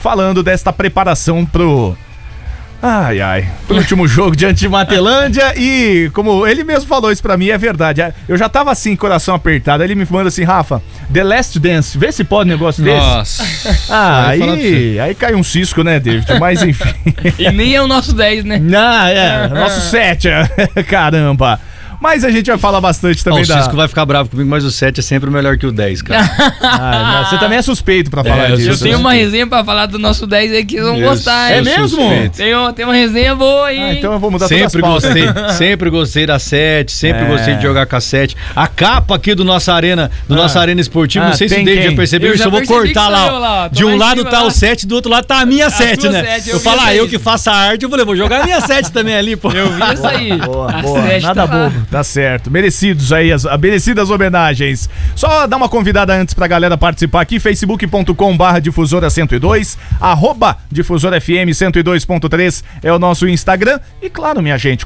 falando desta preparação pro último jogo diante de Matelândia. E como ele mesmo falou isso pra mim, é verdade. Eu já tava assim, coração apertado. Ele me manda assim: Rafa, The Last Dance, vê se pode um negócio desse. Nossa. Aí cai um cisco, né, David? Mas enfim. E nem é o nosso 10, né? Nosso 7. Caramba. Mas a gente vai falar bastante também O Cisco vai ficar bravo comigo, mas o 7 é sempre melhor que o 10, cara. Você também é suspeito pra falar disso. Eu tenho uma resenha pra falar do nosso 10 aí que vocês vão gostar. É mesmo? Tem uma resenha boa aí. Então eu vou mudar Sempre gostei. Sempre gostei da 7, sempre gostei de jogar com a 7. A capa aqui do nossa arena, esportiva, não sei se o David já percebeu isso, eu vou cortar lá. De um lado tá o 7, do outro lado tá a minha 7, né? Eu falo, eu que faço a arte, eu vou jogar a minha 7 também ali, pô. Eu vi isso aí. Boa, nada bobo. Tá certo. Merecidos aí, merecidas homenagens. Só dar uma convidada antes pra galera participar aqui, facebook.com/difusora102, @difusorafm 102.3 é o nosso Instagram. E claro, minha gente,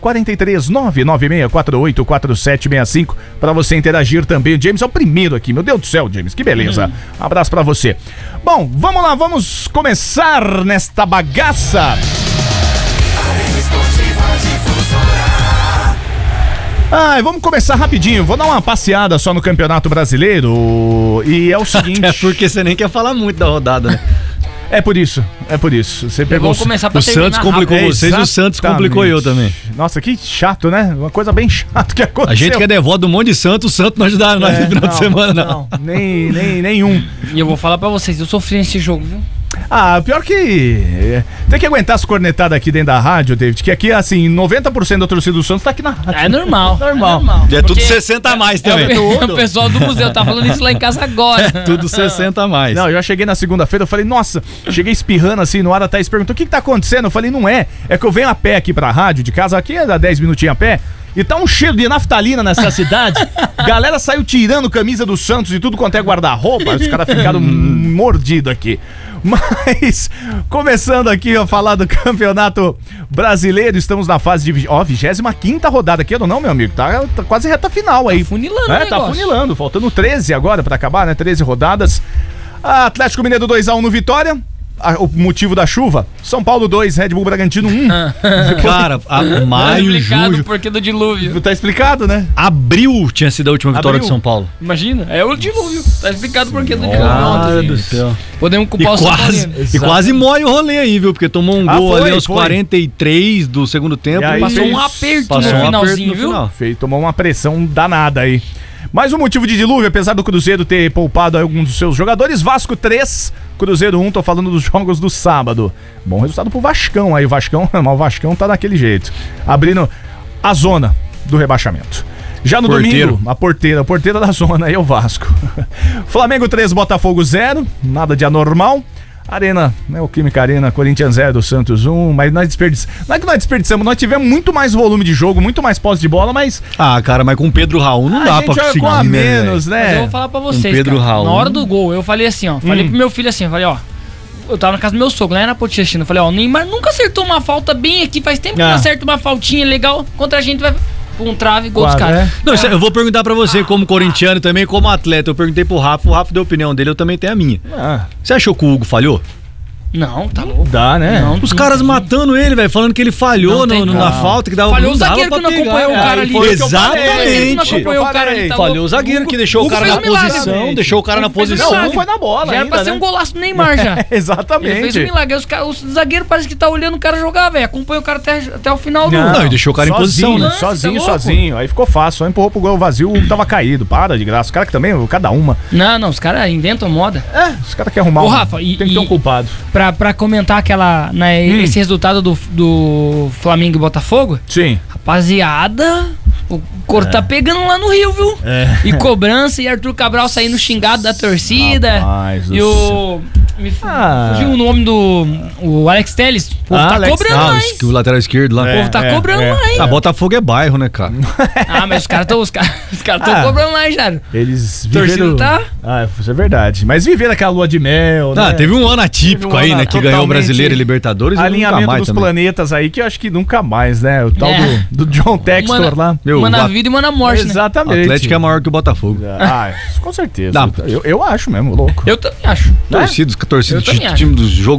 43996484765 pra você interagir também. O James é o primeiro aqui, meu Deus do céu, James, que beleza. Um abraço pra você. Bom, vamos lá, vamos começar nesta bagaça. Vamos começar rapidinho. Vou dar uma passeada só no Campeonato Brasileiro. E é o seguinte. É porque você nem quer falar muito da rodada, né? É por isso. Você pegou. Vamos começar pra o Santos complicou vocês e o Santos complicou eu também. Nossa, que chato, né? Uma coisa bem chata que aconteceu. A gente quer devoto um monte de Santos, o Santos não ajudaram nós no final de semana, não. Nenhum. E eu vou falar pra vocês, eu sofri nesse jogo, viu? Pior que tem que aguentar as cornetadas aqui dentro da rádio, David, que aqui, assim, 90% da torcida do Santos tá aqui na rádio. É normal. Normal. E é tudo 60 a mais também. O pessoal do museu tá falando isso lá em casa agora. É tudo 60 a mais. Não, eu já cheguei na segunda-feira, eu falei, nossa, cheguei espirrando assim no ar, a Thaís perguntou, o que tá acontecendo? Eu falei, não é que eu venho a pé aqui pra rádio, de casa, aqui dá 10 minutinhos a pé, e tá um cheiro de naftalina nessa cidade. Galera saiu tirando camisa do Santos e tudo quanto é guarda-roupa. Os caras ficaram mordidos aqui. Mas, começando aqui a falar do Campeonato Brasileiro, estamos na fase de 25ª rodada aqui, não, meu amigo? Tá quase reta final aí. Tá funilando, né? Tá funilando, faltando 13 agora pra acabar, né? 13 rodadas. Atlético Mineiro 2-1 no Vitória. O motivo da chuva, São Paulo 2, Red Bull Bragantino 1. Cara, maio, julho. Porque do dilúvio. Tá explicado, né? Abril tinha sido a última vitória de São Paulo. Imagina, é o dilúvio. Tá explicado porque do dilúvio. Meu Deus do céu. Podemos culpar o São Paulo. E quase morre o rolê aí, viu? Porque tomou um gol ali aos 43 do segundo tempo. Aí passou um aperto no finalzinho, viu? Tomou uma pressão danada aí. Mas o motivo de dilúvio, apesar do Cruzeiro ter poupado alguns dos seus jogadores, Vasco 3, Cruzeiro 1, tô falando dos jogos do sábado. Bom resultado pro Vascão aí, o Vascão tá daquele jeito, abrindo a zona do rebaixamento. Já no domingo, a porteira da zona aí é o Vasco. Flamengo 3, Botafogo 0, nada de anormal. Arena, né, o Química Arena, Corinthians 0, do Santos 1, mas nós desperdiçamos. Não é que nós desperdiçamos, nós tivemos muito mais volume de jogo, muito mais posse de bola, mas... cara, mas com o Pedro Raul não dá pra conseguir, com a menos, né? Mas eu vou falar pra vocês, Pedro cara, Raul. Na hora do gol, eu falei assim, falei pro meu filho assim, eu tava na casa do meu sogro, lá na Potichina, eu falei, o Neymar nunca acertou uma falta bem aqui, faz tempo que não acerta uma faltinha legal, contra a gente vai... Um trave, gol dos caras. Não, eu vou perguntar pra você, como corintiano e também como atleta, eu perguntei pro Rafa, o Rafa deu a opinião dele, eu também tenho a minha. Você achou que o Hugo falhou? Não, tá louco. Dá, né? Não, os caras matando ele, velho, falando que ele falhou na falta, que dava falhou o zagueiro que não acompanhou o cara ali. Exatamente. Falhou o zagueiro que deixou o cara na posição, deixou o cara na posição. Não, foi na bola. Já era pra ser um golaço do Neymar já. Exatamente. Ele fez um milagre. O zagueiro parece que tá olhando o cara jogar, velho. Acompanha o cara até o final do. Não, e deixou o cara em posição, né? Sozinho. Aí ficou fácil, só empurrou pro gol vazio, tava caído. Para de graça. Os caras que também, cada uma. Não, os caras inventam moda. Os caras querem arrumar. Ô, Rafa, tem que ter um culpado. Pra comentar esse resultado do Flamengo e Botafogo. Sim. Rapaziada, o couro tá pegando lá no Rio, viu? E cobrança, e Arthur Cabral saindo xingado da torcida. Rapaz, fugiu o nome o Alex Telles. O povo tá cobrando lá, hein? O lateral esquerdo lá. O povo tá cobrando lá, hein? Botafogo é bairro, né, cara? Mas os caras tão cobrando lá, já. Eles viveram... isso é verdade. Mas viveram aquela lua de mel, né? Teve um ano atípico aí, né? Que ganhou o Brasileiro e Libertadores. Alinhamento dos planetas aí, que eu acho que nunca mais, né? O tal do John Textor lá. Uma na vida e uma na morte, né? Exatamente. O Atlético é maior que o Botafogo. Com certeza. Eu acho mesmo, louco. Eu também acho. Torcida, time dos jogos